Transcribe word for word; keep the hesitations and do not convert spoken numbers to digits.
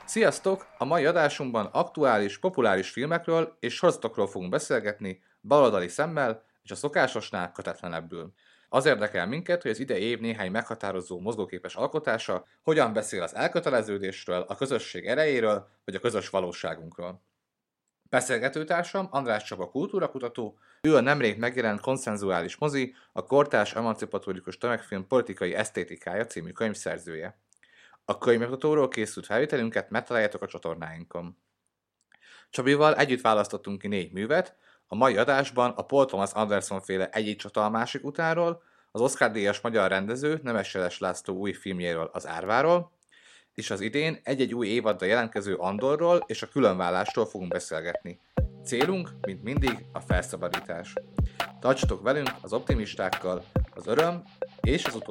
Sziasztok! A mai adásunkban aktuális, populáris filmekről és sorozatokról fogunk beszélgetni baloldali szemmel és a szokásosnál kötetlenebbül. Az érdekel minket, hogy az idei év néhány meghatározó mozgóképes alkotása hogyan beszél az elköteleződésről, a közösség erejéről vagy a közös valóságunkról. Beszélgetőtársam András Csaba kultúrakutató, ő a nemrég megjelent Konszenzuális mozi, a kortárs emancipatórikus tömegfilm politikai esztétikája című könyv szerzője. A könyvbemutatóról készült felvételünket megtaláljátok a csatornáinkon. Csabival együtt választottunk ki négy művet, a mai adásban a Paul Thomas Anderson féle Egy csata a másik utáról, az Oscar-díjas magyar rendező Nemes László új filmjéről, az Árváról, és az idén egy-egy új évaddal jelentkező Andorról és a különvállásról fogunk beszélgetni. Célunk, mint mindig, a felszabadítás. Tartsatok velünk az optimistákkal, az öröm és az utolsó